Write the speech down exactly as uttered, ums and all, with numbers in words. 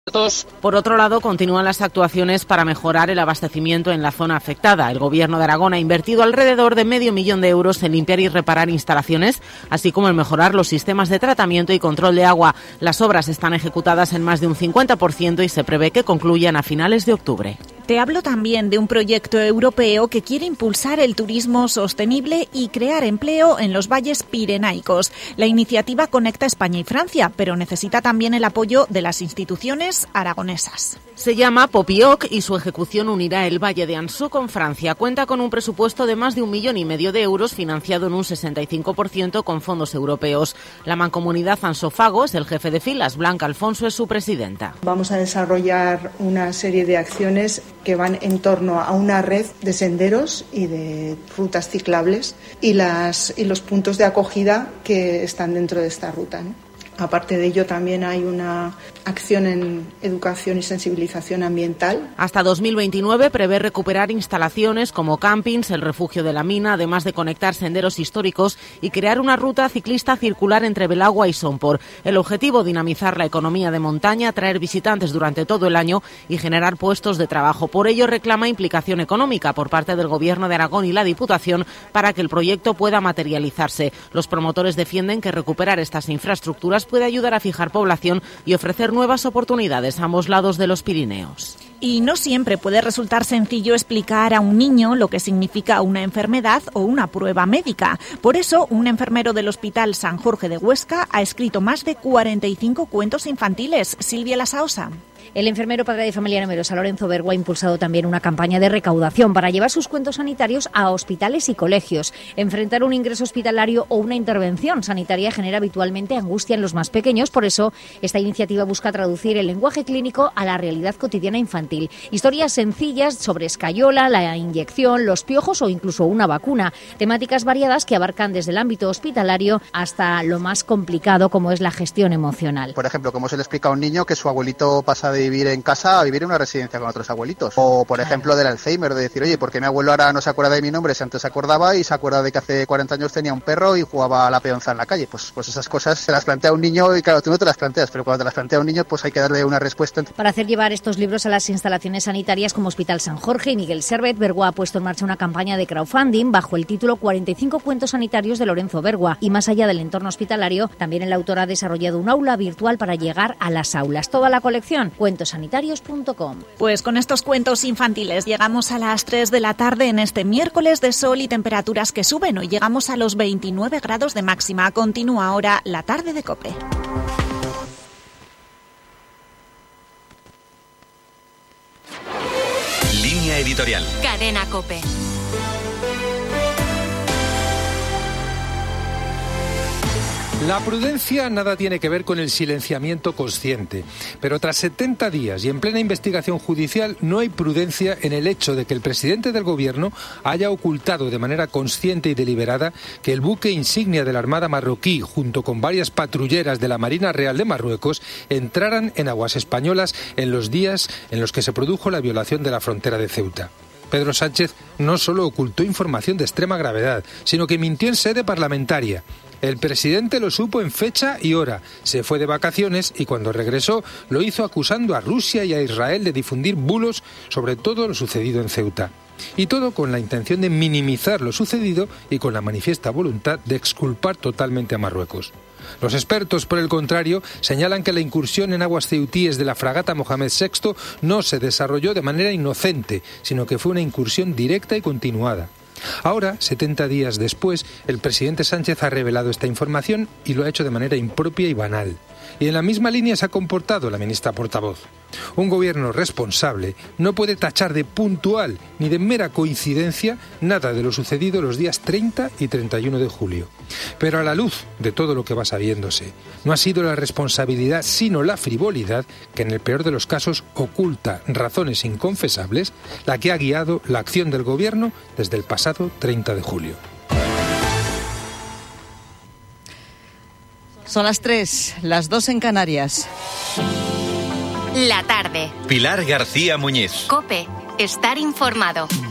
Por otro lado, continúan las actuaciones para mejorar el abastecimiento en la zona afectada. El Gobierno de Aragón ha invertido alrededor de medio millón de euros en limpiar y reparar instalaciones, así como en mejorar los sistemas de tratamiento y control de agua. Las obras están ejecutadas en más de un cincuenta por ciento y se prevé que concluyan a finales de octubre. Te hablo también de un proyecto europeo que quiere impulsar el turismo sostenible y crear empleo en los valles pirenaicos. La iniciativa conecta España y Francia, pero necesita también el apoyo de las instituciones aragonesas. Se llama Popioc y su ejecución unirá el Valle de Ansó con Francia. Cuenta con un presupuesto de más de un millón y medio de euros, financiado en un sesenta y cinco por ciento con fondos europeos. La mancomunidad Ansofago es el jefe de filas. Blanca Alfonso es su presidenta. Vamos a desarrollar una serie de acciones que van en torno a una red de senderos y de rutas ciclables y, las, y los puntos de acogida que están dentro de esta ruta, ¿no? Aparte de ello, también hay una acción en educación y sensibilización ambiental. Hasta dos mil veintinueve prevé recuperar instalaciones como campings, el refugio de la mina, además de conectar senderos históricos y crear una ruta ciclista circular entre Belagua y Sompor. El objetivo, dinamizar la economía de montaña, atraer visitantes durante todo el año y generar puestos de trabajo. Por ello, reclama implicación económica por parte del Gobierno de Aragón y la Diputación para que el proyecto pueda materializarse. Los promotores defienden que recuperar estas infraestructuras puede ayudar a fijar población y ofrecer nuevas oportunidades a ambos lados de los Pirineos. Y no siempre puede resultar sencillo explicar a un niño lo que significa una enfermedad o una prueba médica. Por eso, un enfermero del Hospital San Jorge de Huesca ha escrito más de cuarenta y cinco cuentos infantiles. Silvia Lasaosa. El enfermero padre de familia numerosa Lorenzo Bergua ha impulsado también una campaña de recaudación para llevar sus cuentos sanitarios a hospitales y colegios. Enfrentar un ingreso hospitalario o una intervención sanitaria genera habitualmente angustia en los más pequeños. Por eso, esta iniciativa busca traducir el lenguaje clínico a la realidad cotidiana infantil. Historias sencillas sobre escayola, la inyección, los piojos o incluso una vacuna. Temáticas variadas que abarcan desde el ámbito hospitalario hasta lo más complicado, como es la gestión emocional. Por ejemplo, cómo se le explica a un niño que su abuelito pasa de vivir en casa a vivir en una residencia con otros abuelitos. O, por ejemplo, del Alzheimer, de decir, oye, ¿por qué mi abuelo ahora no se acuerda de mi nombre si antes se acordaba y se acuerda de que hace cuarenta años tenía un perro y jugaba a la peonza en la calle? Pues, pues esas cosas se las plantea un niño y claro, tú no te las planteas, pero cuando te las plantea un niño, pues hay que darle una respuesta. Para hacer llevar estos libros a las instalaciones sanitarias como Hospital San Jorge y Miguel Servet, Bergua ha puesto en marcha una campaña de crowdfunding bajo el título cuarenta y cinco cuentos sanitarios de Lorenzo Bergua. Y más allá del entorno hospitalario, también el autor ha desarrollado un aula virtual para llegar a las aulas. Toda la colección, cuentos sanitarios punto com. Pues con estos cuentos infantiles llegamos a las tres de la tarde en este miércoles de sol y temperaturas que suben. Hoy llegamos a los veintinueve grados de máxima. Continúa ahora la tarde de COPE. Línea editorial. Cadena COPE. La prudencia nada tiene que ver con el silenciamiento consciente, pero tras setenta días y en plena investigación judicial no hay prudencia en el hecho de que el presidente del gobierno haya ocultado de manera consciente y deliberada que el buque insignia de la Armada marroquí, junto con varias patrulleras de la Marina Real de Marruecos, entraran en aguas españolas en los días en los que se produjo la violación de la frontera de Ceuta. Pedro Sánchez no solo ocultó información de extrema gravedad, sino que mintió en sede parlamentaria. El presidente lo supo en fecha y hora, se fue de vacaciones y cuando regresó lo hizo acusando a Rusia y a Israel de difundir bulos sobre todo lo sucedido en Ceuta. Y todo con la intención de minimizar lo sucedido y con la manifiesta voluntad de exculpar totalmente a Marruecos. Los expertos, por el contrario, señalan que la incursión en aguas ceutíes de la fragata Mohamed sexto no se desarrolló de manera inocente, sino que fue una incursión directa y continuada. Ahora, setenta días después, el presidente Sánchez ha revelado esta información y lo ha hecho de manera impropia y banal. Y en la misma línea se ha comportado la ministra portavoz. Un gobierno responsable no puede tachar de puntual ni de mera coincidencia nada de lo sucedido los días treinta y treinta y uno de julio. Pero a la luz de todo lo que va sabiéndose, no ha sido la responsabilidad sino la frivolidad que en el peor de los casos oculta razones inconfesables la que ha guiado la acción del gobierno desde el pasado treinta de julio. Son las tres, las dos en Canarias. La tarde. Pilar García Muñiz. COPE. Estar informado.